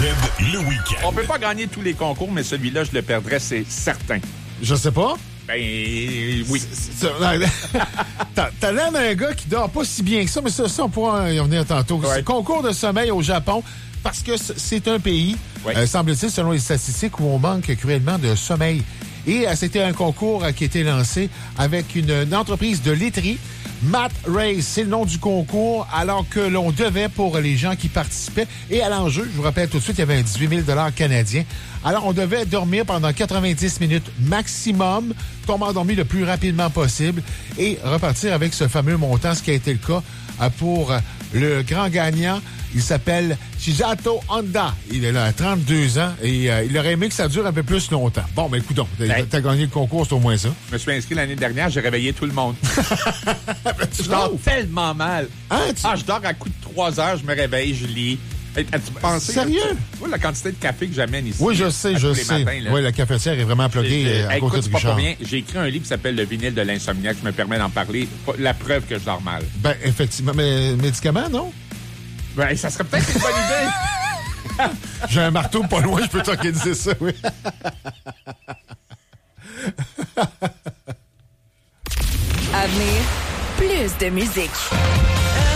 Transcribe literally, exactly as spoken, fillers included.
le week-end. On peut pas gagner tous les concours, mais celui-là, je le perdrais, c'est certain. Je sais pas. Ben, oui. C'est- c'est- T'as t'as l'air d'un gars qui dort pas si bien que ça, mais ça, ça on pourra y revenir tantôt. Ouais. C'est concours de sommeil au Japon, parce que c- c'est un pays, Ouais. euh, semble-t-il, selon les statistiques, où on manque cruellement de sommeil. Et euh, c'était un concours euh, qui a été lancé avec une, une entreprise de laiterie. Mat Race, c'est le nom du concours, alors que l'on devait pour les gens qui participaient. Et à l'enjeu, je vous rappelle tout de suite, il y avait un dix-huit mille canadiens. Alors, on devait dormir pendant quatre-vingt-dix minutes maximum, tomber endormi le plus rapidement possible et repartir avec ce fameux montant, ce qui a été le cas euh, pour euh, le grand gagnant. Il s'appelle Shizato Honda. Il est là à trente-deux ans et euh, il aurait aimé que ça dure un peu plus longtemps. Bon, ben écoute donc, t'as, Hey. t'as gagné le concours, c'est au moins ça. Je me suis inscrit l'année dernière, j'ai réveillé tout le monde. Je dors tellement mal. Hein, tu- Ah, je dors à coup de trois heures, je me réveille, je lis. Hey, as-tu pensé? Sérieux? Tu vois la quantité de café que j'amène ici? Oui, je sais, à je tous les sais. matins, là. Oui, la cafetière est vraiment pluguée J'ai- euh, à hey, côté écoute, de c'est pas pour Richard. rien. J'ai écrit un livre qui s'appelle Le vinyle de l'insomniaque. Je me permets d'en parler. La preuve que je dors mal. Ben, effectivement. Mais médicaments, non? Ben, ça serait peut-être une bonne idée. J'ai un marteau pas loin, je peux t'organiser ça, oui. À venir, plus de musique.